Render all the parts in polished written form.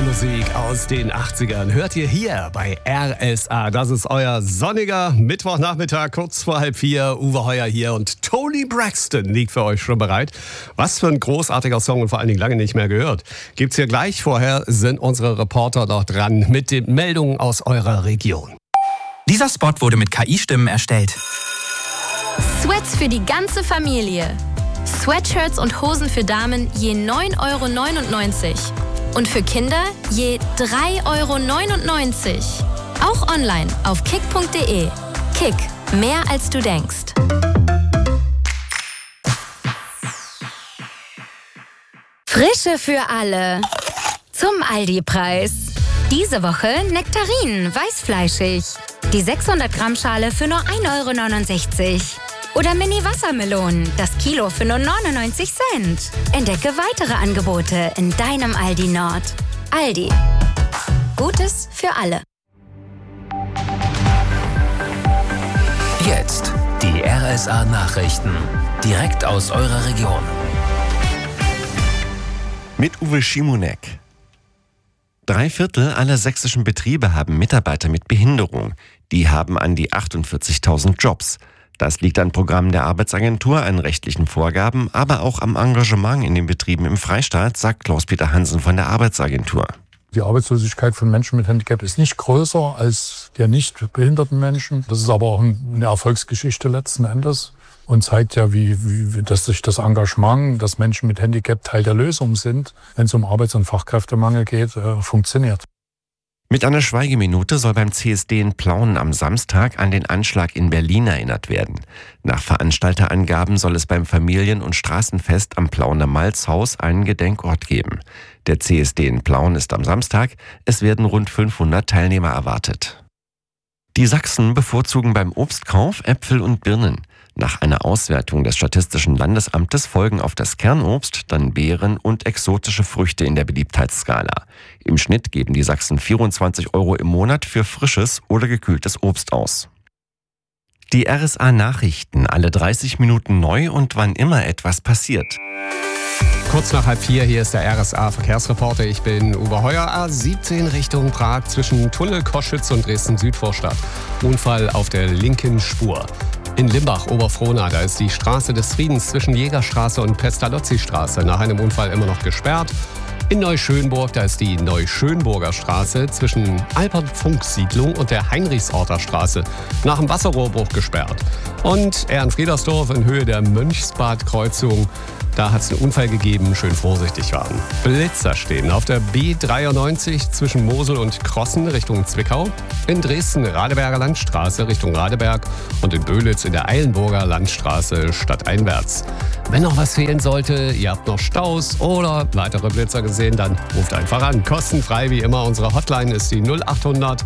Musik aus den 80ern hört ihr hier bei RSA. Das ist euer sonniger Mittwochnachmittag, kurz vor 3:30. Uwe Heuer hier und Toni Braxton liegt für euch schon bereit. Was für ein großartiger Song und vor allen Dingen lange nicht mehr gehört. Gibt's hier gleich. Vorher sind unsere Reporter noch dran mit den Meldungen aus eurer Region. Dieser Spot wurde mit KI-Stimmen erstellt. Sweats für die ganze Familie. Sweatshirts und Hosen für Damen je 9,99 € und für Kinder je 3,99 €. Auch online auf kick.de. Kick, mehr als du denkst. Frische für alle. Zum Aldi-Preis. Diese Woche Nektarinen, weißfleischig. Die 600 Gramm Schale für nur 1,69 €. Oder Mini-Wassermelonen, das Kilo für nur 99 Cent. Entdecke weitere Angebote in deinem Aldi Nord. Aldi. Gutes für alle. Jetzt die RSA-Nachrichten. Direkt aus eurer Region. Mit Uwe Schimonek. 3/4 aller sächsischen Betriebe haben Mitarbeiter mit Behinderung. Die haben an die 48.000 Jobs. Das liegt an Programmen der Arbeitsagentur, an rechtlichen Vorgaben, aber auch am Engagement in den Betrieben im Freistaat, sagt Klaus-Peter Hansen von der Arbeitsagentur. Die Arbeitslosigkeit von Menschen mit Handicap ist nicht größer als der nicht behinderten Menschen. Das ist aber auch eine Erfolgsgeschichte letzten Endes und zeigt ja, dass sich das Engagement, dass Menschen mit Handicap Teil der Lösung sind, wenn es um Arbeits- und Fachkräftemangel geht, funktioniert. Mit einer Schweigeminute soll beim CSD in Plauen am Samstag an den Anschlag in Berlin erinnert werden. Nach Veranstalterangaben soll es beim Familien- und Straßenfest am Plauener Malzhaus einen Gedenkort geben. Der CSD in Plauen ist am Samstag. Es werden rund 500 Teilnehmer erwartet. Die Sachsen bevorzugen beim Obstkauf Äpfel und Birnen. Nach einer Auswertung des Statistischen Landesamtes folgen auf das Kernobst dann Beeren und exotische Früchte in der Beliebtheitsskala. Im Schnitt geben die Sachsen 24 € im Monat für frisches oder gekühltes Obst aus. Die RSA-Nachrichten alle 30 Minuten neu und wann immer etwas passiert. Kurz nach 3:30, hier ist der RSA-Verkehrsreporter. Ich bin Uwe Heuer, A17 Richtung Prag zwischen Tunnel Koschütz und Dresden-Südvorstadt. Unfall auf der linken Spur. In Limbach, Oberfrohna, da ist die Straße des Friedens zwischen Jägerstraße und Pestalozzi-Straße nach einem Unfall immer noch gesperrt. In Neuschönburg, da ist die Neuschönburger Straße zwischen Albert-Funk-Siedlung und der Heinrichsorter Straße nach dem Wasserrohrbruch gesperrt. Und Ehrenfriedersdorf in Höhe der Mönchsbad-Kreuzung, da hat es einen Unfall gegeben, schön vorsichtig waren. Blitzer stehen auf der B93 zwischen Mosel und Krossen Richtung Zwickau. In Dresden Radeberger Landstraße Richtung Radeberg und in Böhlitz in der Eilenburger Landstraße stadteinwärts. Wenn noch was fehlen sollte, ihr habt noch Staus oder weitere Blitzer gesehen, dann ruft einfach an. Kostenfrei wie immer. Unsere Hotline ist die 0800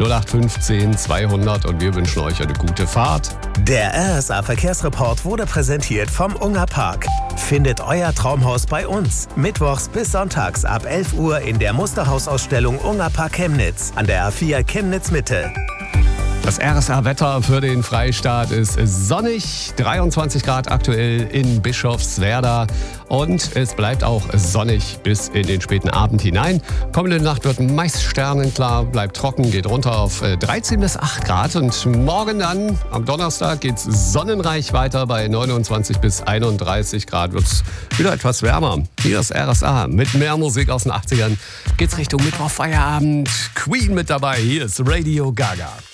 0815 200 und wir wünschen euch eine gute Fahrt. Der RSA-Verkehrsreport wurde präsentiert vom Unger Park. Findet euer Traumhaus bei uns. Mittwochs bis sonntags ab 11 Uhr in der Musterhausausstellung Unger Park Chemnitz an der A4 Chemnitz Mitte. Das RSA-Wetter für den Freistaat ist sonnig, 23 Grad aktuell in Bischofswerda und es bleibt auch sonnig bis in den späten Abend hinein. Kommende Nacht wird meist sternenklar, bleibt trocken, geht runter auf 13 bis 8 Grad und morgen dann, am Donnerstag, geht's sonnenreich weiter. Bei 29 bis 31 Grad wird's wieder etwas wärmer. Hier ist RSA mit mehr Musik aus den 80ern. Geht's Richtung Mittwochfeierabend. Queen mit dabei, hier ist Radio Gaga.